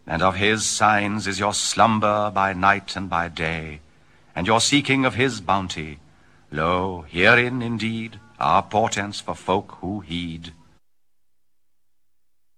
And of his signs is your slumber by night and by day, and your seeking of his bounty. Lo, herein indeed are portents for folk who heed.